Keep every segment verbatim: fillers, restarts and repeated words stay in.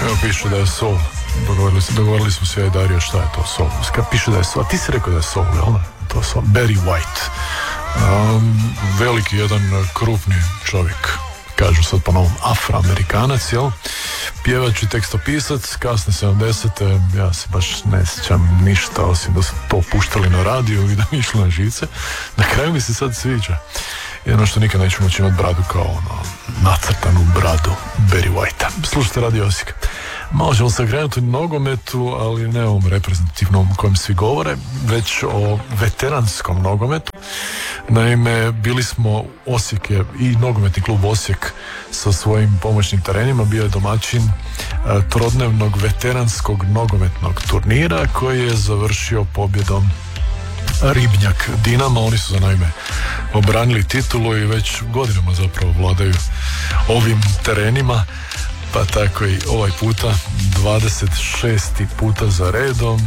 Evo piše da je Soul. Dogovorili, dogovorili smo se ja i Dario šta je to Soul. Ska piše da je Soul. A ti si rekao da je Soul, jel da? To je Soul. Barry White. Um, veliki jedan krupni čovjek. Kažu sad po novom Afroamerikanac, jel? Pjevač i tekstopisac, kasne sedamdesete, ja se baš ne sjećam ništa, osim da su to puštali na radiju i da mi išlo na živce. Na kraju mi se sad sviđa. Jedno što nikad neću moći imati bradu kao ono, nacrtanu bradu Barry Whitea. Slušajte Radio Osijek. Možemo se krenuti u nogometu, ali ne ovom reprezentativnom o kojem svi govore, već o veteranskom nogometu. Naime, bili smo Osijek je, i nogometni klub Osijek sa svojim pomoćnim terenima bio je domaćin e, trodnevnog veteranskog nogometnog turnira koji je završio pobjedom Ribnjak Dinama. Oni su za naime obranili titulu i već godinama zapravo vladaju ovim terenima, pa tako i ovaj puta dvadeset šesti puta za redom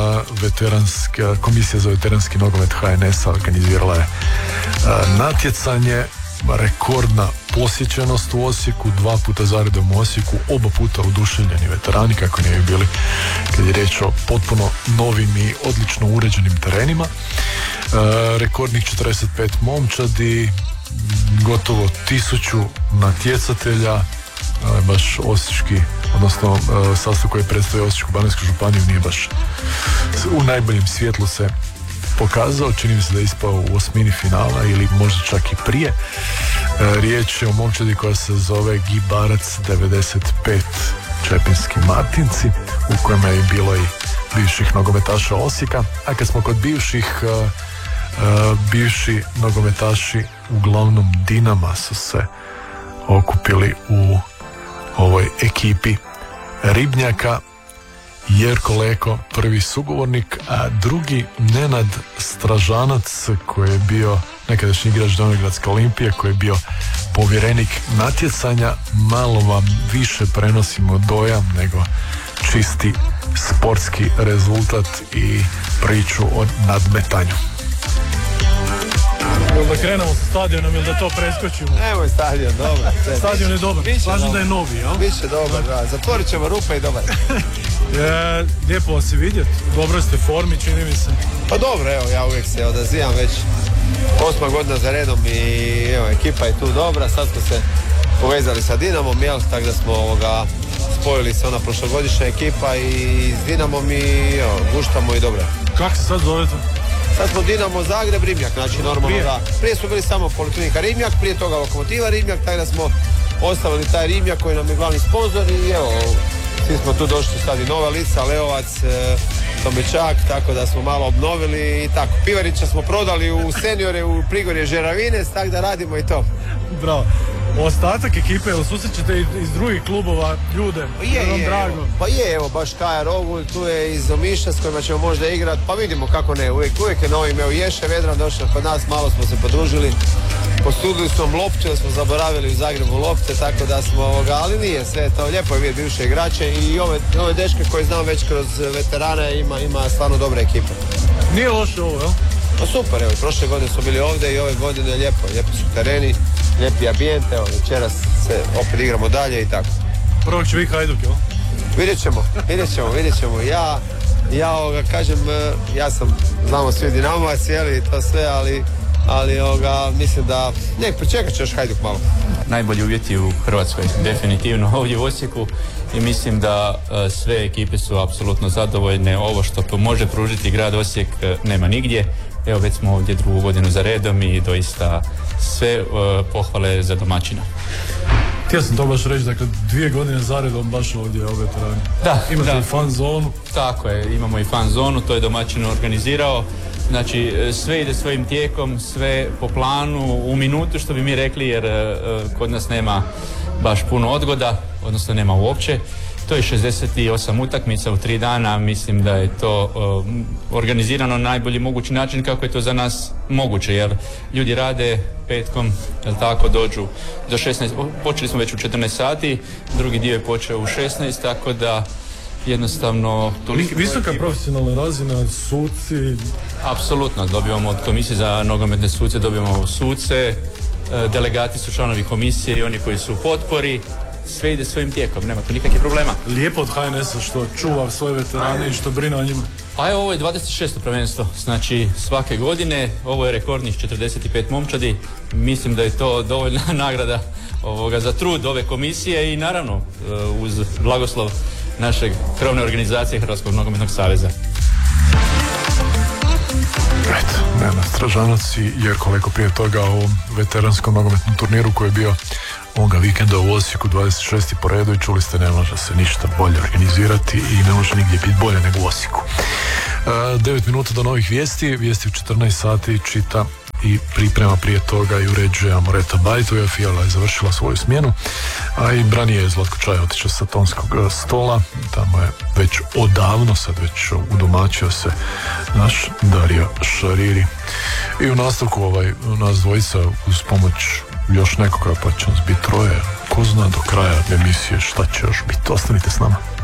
veteranska komisija za veteranski nogomet H N S-a organizirala je natjecanje. Rekordna posjećenost u Osijeku, dva puta za redom u Osijeku, oba puta oduševljeni veterani, kako ne bi bili kad je riječ o potpuno novim i odlično uređenim terenima. E, rekordnih četrdeset pet momčadi, gotovo tisuću natjecatelja, e, baš osječki, odnosno e, sastav koji predstavlja Osječko-baranjsku županiju nije baš u najboljem svjetlu se pokazao, čini mi se da je ispao u osmini finala ili možda čak i prije. E, riječ je o momčadi koja se zove Gibarac devedeset pet Čepinski Martinci, u kojima je bilo i bivših nogometaša Osijeka, a kad smo kod bivših e, e, bivši nogometaši uglavnom Dinama su se okupili u ovoj ekipi Ribnjaka. Jerko Leko, prvi sugovornik, a drugi Nenad Stražanac, koji je bio nekadašnji igrač Donjogradske Olimpije, koji je bio povjerenik natjecanja. Malo vam više prenosimo dojam nego čisti sportski rezultat i priču o nadmetanju. Jel da krenemo sa stadionom ili da to preskočimo? Nemoj stadion, dobar. Stadion je dobar, važno da je novi, jel? Biće dobar, da. Zatvorit ćemo rupe i dobar. Je, lijepo vas se vidjeti, u dobroj ste formi, čini mi se. Pa dobro, evo, ja uvijek se odazivam već osma godina za redom i evo, ekipa je tu dobra, sad smo se povezali sa Dinamom, jel, tako da smo ovoga spojili se ona prošlogodišnja ekipa i s Dinamom i evo, guštamo i dobro. Kako se sad zovete? Sad smo Dinamo Zagreb, Ribnjak, znači normalno prije? da. Prije su bili samo Poliklinika Ribnjak, prije toga Lokomotiva Ribnjak, tako da smo ostavili taj Ribnjak koji nam je glavni sponzor i evo, svi smo tu došli sad i Nova Lica, Leovac, e, Tomečak, tako da smo malo obnovili i tako. Pivarića smo prodali u seniore, u Prigorje Žeravines, tako da radimo i to. Bravo. Ostatak ekipe, jel susrećete iz drugih klubova ljude? Pa je, je, drago. evo, pa je, evo, baš Kaja Rogulj, tu je iz Omiša s kojima ćemo možda igrati, pa vidimo kako ne, uvijek, uvijek je novim, evo Ješe Vedran došao kod nas, malo smo se podružili, posudili smo lopće, da smo zaboravili u Zagrebu lopte, tako da smo ovoga, ali nije sve to, lijepo je vidjeti bivše igrače i ove, ove dečke koje znam već kroz veterane, ima, ima stvarno dobra ekipa. Nije loše ovo, jel? Pa super, evo, prošle godine smo bili ovdje i ove godine je lijepo, lijepi su tereni, lijepi ambijent, evo, večeras se opet igramo dalje i tako. Prvog će biti Hajduk, jel? Vidjet ćemo, vidjet ćemo, vidjet ćemo. Ja, ja ovoga, kažem, ja sam, znamo svi Dinamovac, jeli, to sve, ali, ali ovoga, mislim da, ne, pričekat će još Hajduk malo. Najbolji uvjeti u Hrvatskoj, definitivno ovdje u Osijeku i mislim da uh, sve ekipe su apsolutno zadovoljne. Ovo što može pružiti grad Osijek uh, nema nigdje. Evo već smo ovdje drugu godinu za redom i doista sve uh, pohvale za domaćina. Htio sam to baš reći, dakle dvije godine za redom baš ovdje ove veterani. Da, imate da. i fan zonu. Tako je, imamo i fan zonu, to je domaćin organizirao. Znači sve ide svojim tijekom, sve po planu, u minutu što bi mi rekli, jer uh, kod nas nema baš puno odgoda, odnosno nema uopće. To je šezdeset osam utakmica u tri dana, mislim da je to uh, organizirano na najbolji mogući način kako je to za nas moguće, jer ljudi rade petkom, jel tako, dođu do šesnaest, počeli smo već u četrnaest sati, drugi dio je počeo u šesnaest, tako da jednostavno... Visoka profesionalna razina, suci... Apsolutno, dobivamo od komisije za nogometne suce, dobivamo suce, delegati su članovi komisije i oni koji su u potpori. sve ide svojim tijekom, nema tu nikakvih problema. Lijepo od H N S-a što čuva svoje veterane i što brine o njima. Pa evo, ovo je dvadeset šesto prvenstvo, znači svake godine, ovo je rekordnih četrdeset pet momčadi, mislim da je to dovoljna nagrada ovoga, za trud ove komisije i naravno uz blagoslov našeg krovne organizacije Hrvatskog nogometnog saveza. Eto, Nenad Stražanac i Jerko Leko prije toga o veteranskom nogometnom turniru koji je bio ovoga vikenda u Osijeku dvadeset šesti po redu i čuli ste, ne može se ništa bolje organizirati i ne može nigdje biti bolje nego u Osijeku. devet minuta do novih vijesti, vijesti u četrnaest sati čita i priprema prije toga i uređuje Amoreta Bajtova. Fijala je završila svoju smjenu, a i branije je Zlatko Čaj otišao sa tonskog stola, tamo je već odavno, sad već udomaćio se naš Dario Šariri. I u nastavku ovaj, nas dvojica uz pomoć još nekoga, pa će nas biti troje, ko zna do kraja emisije šta će još biti. Ostanite s nama.